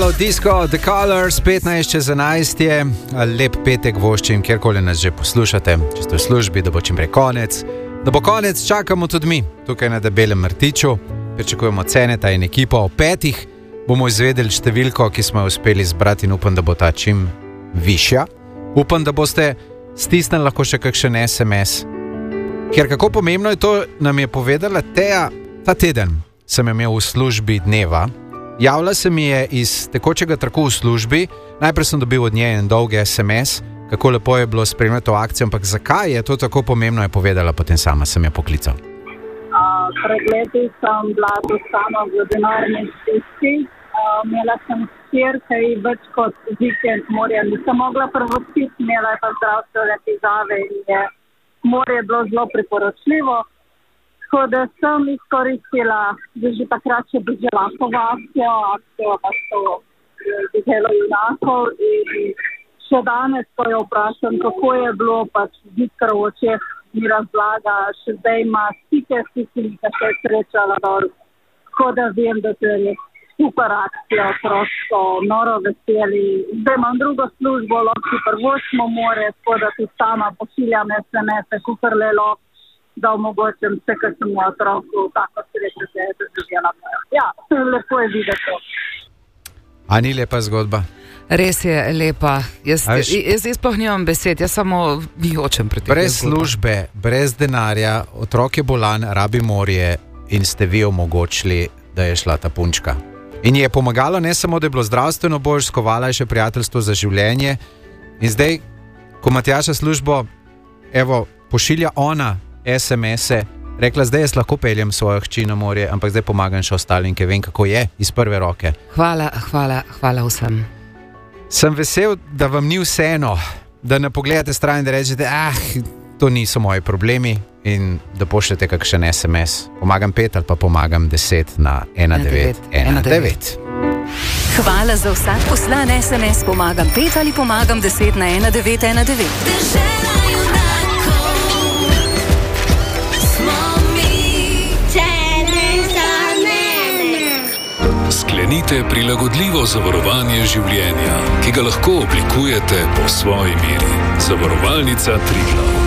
Disco, The Colors, 15:11 je, lep petek voščim, kjerkoli nas že poslušate, če ste v službi, da bo čim prej konec. Da bo konec, čakamo tudi mi, tukaj na Debelem rtiču, pričakujemo Ceneta in ekipo. O 5 bomo izvedeli številko, ki smo jo uspeli zbrati in upam, da bo ta čim višja. Upam, da boste stisnili lahko še kakšen SMS. Ker kako pomembno je to, nam je povedala Teja. Ta teden sem imel v službi dneva. Javila se mi je iz tekočega traku v službi, najprej sem dobil od nje en dolg SMS, kako lepo je bilo spremljati to akcijo, ampak zakaj je to tako pomembno, je povedala, potem sama sem jo poklical. Pred leti sem bila tu sama v denarni stiski, imela sem hčerka in več kot vikend morja nisem mogla prvostiti, imela je pa zdravstvene težave in je morje bilo zelo priporočljivo. Tako da sem izkoristila, da že takrat še bi žela po akcijo pa so delo junakov in še danes, ko jo vprašam, kako je bilo, pač zikr v očeh mi razlaga, še zdaj ima stike s tistimi, ki se je srečala dol. Tako da vem, da to je super akcija, prosto, noro veseli. Zdaj imam drugo službo, lahko prvočimo more, tako da tudi sama pošiljam SMS-e, kukar lelo, da omogočim vse, kar sem v otroku, tako sreče se je doživela. Ja, lepo je videti to. A ni lepa zgodba? Res je lepa. Jaz sploh nimam besed, jaz samo hočem pri tem. Brez službe, brez denarja, otrok je bolan, rabi morje in ste vi omogočili, da je šla ta punčka. In je pomagalo ne samo, da je bilo zdravstveno bolj, skovala je še prijateljstvo za življenje. In zdaj, ko Matjaša službo, evo, pošilja ona SMS-e, rekla, zdaj jaz lahko peljem svojo hči na morje, ampak zdaj pomagam še ostalim, ker vem, kako je, iz prve roke. Hvala vsem. Sem vesel, da vam ni vseeno, da ne pogledate stran in da rečete, to niso moji problemi in da pošljete kakšen SMS. Pomagam 5 ali pa pomagam 10 na 1919. Hvala za vsak poslan SMS. Pomagam 5 ali pomagam 10 na 1919. Sklenite prilagodljivo zavarovanje življenja, ki ga lahko oblikujete po svoji meri. Zavarovalnica Triglav.